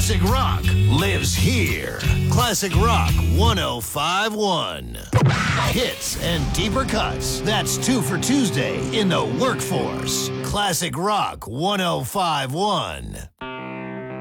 Classic rock lives here. Classic Rock 1051. Hits and deeper cuts. That's 2 for Tuesday in the workforce. Classic Rock 1051.